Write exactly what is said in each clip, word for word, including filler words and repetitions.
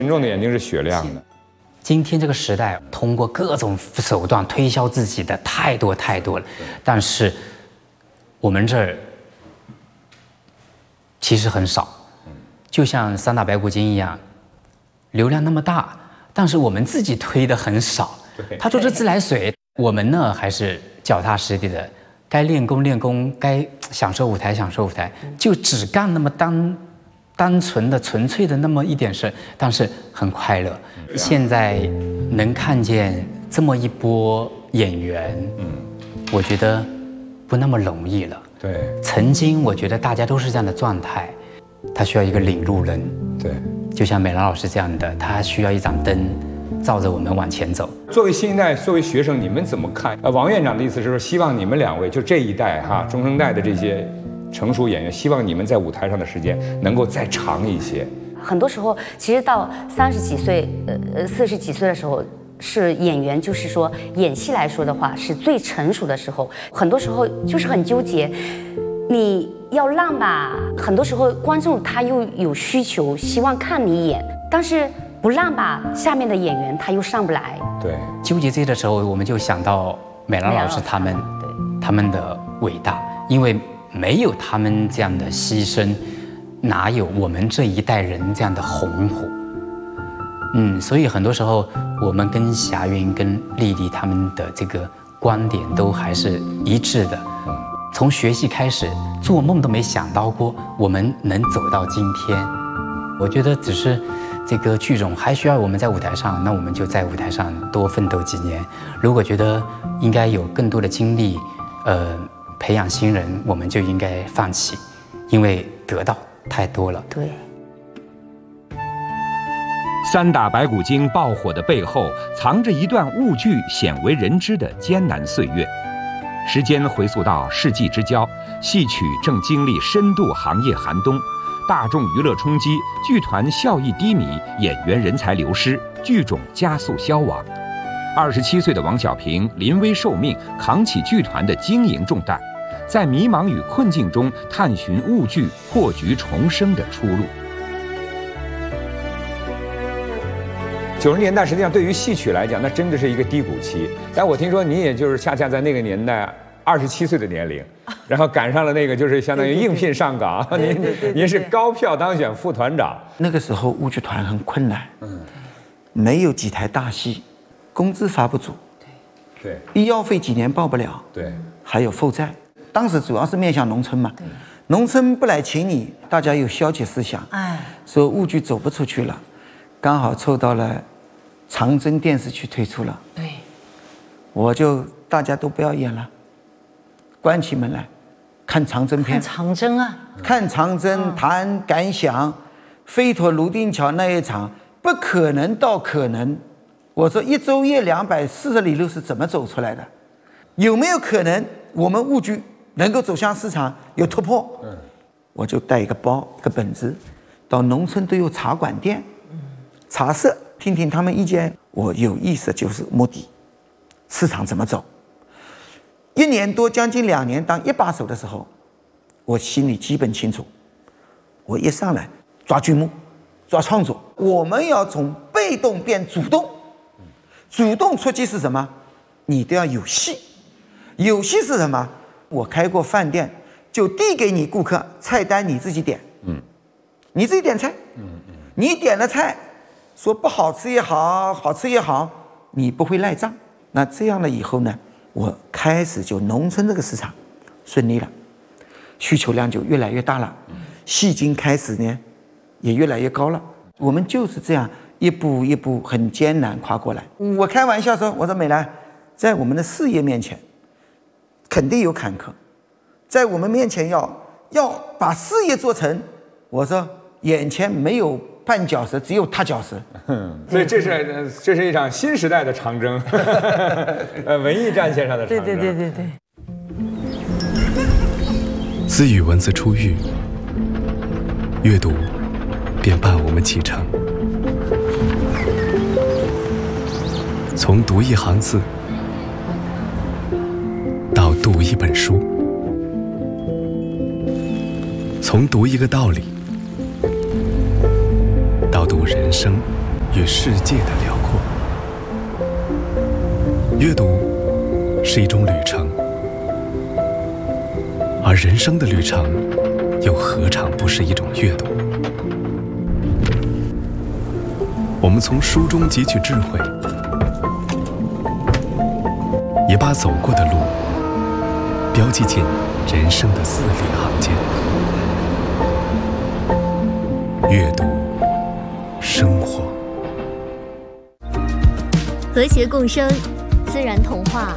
群众的眼睛是雪亮的。 今天这个时代，通过各种手段推销自己的太多太多了，但是我们这儿其实很少，就像三打白骨精一样，流量那么大，但是我们自己推的很少。他说这自来水，我们呢还是脚踏实地的，该练功练功，该享受舞台享受舞台，就只干那么单单纯的纯粹的那么一点事，但是很快乐。现在能看见这么一波演员，嗯，我觉得不那么容易了。 对， 曾经我觉得大家都是这样的状态，他需要一个领路人。 对， 就像美兰老师这样的，他需要一盏灯，照着我们往前走。 作为新一代，作为学生，你们怎么看？呃，王院长的意思是说，希望你们两位就这一代哈中生代的这些成熟演员，希望你们在舞台上的时间能够再长一些。 很多时候，其实到三十几岁、呃呃四十几岁的时候，是演员，就是说演戏来说的话，是最成熟的时候。很多时候就是很纠结，你要让吧，很多时候观众他又有需求，希望看你演，但是不让吧，下面的演员他又上不来。 对， 纠结这个的时候，我们就想到美兰老师他们， 对他们的伟大，因为没有他们这样的牺牲，哪有我们这一代人这样的红火？嗯，所以很多时候我们跟霞云、跟丽丽他们的这个观点都还是一致的。从学习开始，做梦都没想到过我们能走到今天。我觉得只是这个剧种还需要我们在舞台上，那我们就在舞台上多奋斗几年。如果觉得应该有更多的精力，呃，培养新人，我们就应该放弃，因为得到太多了。 对。 三打白骨精爆火的背后，藏着一段误剧鲜为人知的艰难岁月。时间回溯到世纪之交，戏曲正经历深度行业寒冬，大众娱乐冲击，剧团效益低迷，演员人才流失，剧种加速消亡。二十七岁的王小平临危受命，扛起剧团的经营重担，在迷茫与困境中探寻误剧破局重生的出路。 九十年代实际上对于戏曲来讲，那真的是一个低谷期。但我听说你也就是恰恰在那个年代，二十七岁的年龄，然后赶上了那个就是相当于应聘上岗，您您是高票当选副团长。 那个时候误剧团很困难，嗯，没有几台大戏，工资发不足， 对， 医药费几年报不了， 对， 还有负债。当时主要是面向农村嘛，农村不来请你，大家有消极思想，哎，说误剧走不出去了，刚好凑到了长征电视剧推出了，对，我就大家都不要演了，关起门来看长征片， 看长征啊， 看长征，谈感想，飞陀泸定桥那一场不可能到可能，我说一昼夜两百四十里路是怎么走出来的？有没有可能我们误剧能够走向市场有突破？嗯，我就带一个包一个本子，到农村都有茶馆店、茶社，听听他们意见。我有意思就是目的，市场怎么走？一年多将近两年当一把手的时候，我心里基本清楚。我一上来抓剧目，抓创作，我们要从被动变主动。主动出击是什么？你都要有戏。有戏是什么？我开过饭店，就递给你顾客菜单，你自己点。嗯，你自己点菜。嗯嗯，你点了菜，说不好吃也好，好吃也好，你不会赖账。那这样了以后呢，我开始就农村这个市场顺利了，需求量就越来越大了，戏金开始呢也越来越高了。我们就是这样一步一步很艰难跨过来。我开玩笑说，我说美兰，在我们的事业面前肯定有坎坷，在我们面前要要把事业做成，我说眼前没有绊脚石，只有踏脚石。 所以这是这是一场新时代的长征，呃，文艺战线上的长征。 对对对对对。 私语文字出狱，阅读便伴我们启程。从读一行字到读一本书，从读一个道理到读人生与世界的辽阔。阅读是一种旅程，而人生的旅程又何尝不是一种阅读？我们从书中汲取智慧，也把走过的路标记进人生的字里行间。阅读，生活， 和谐共生，自然童话。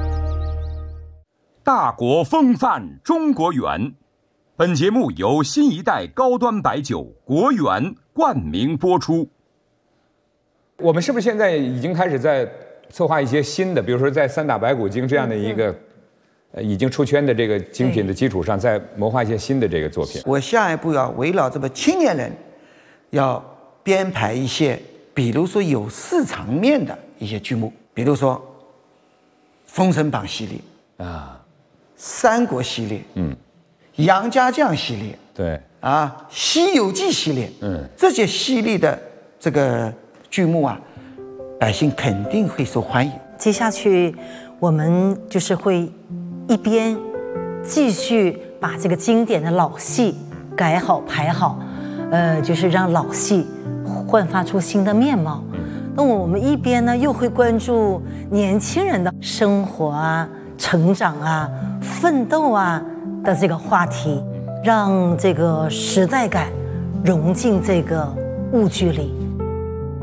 大国风范中国园，本节目由新一代高端白酒国园冠名播出。 我们是不是现在已经开始在策划一些新的，比如说在三打白骨精这样的一个呃已经出圈的这个精品的基础上，再谋划一些新的这个作品？ 我下一步要围绕这么青年人，要编排一些，比如说有市场面的一些剧目，比如说《封神榜》系列啊，《三国》系列，嗯，《杨家将》系列， 对， 啊，《西游记》系列，嗯，这些系列的这个剧目啊，百姓肯定会受欢迎。 接下去，我们就是会一边继续把这个经典的老戏改好排好，呃，就是让老戏焕发出新的面貌。那我们一边呢，又会关注年轻人的生活啊、成长啊、奋斗啊的这个话题，让这个时代感融进这个物剧里。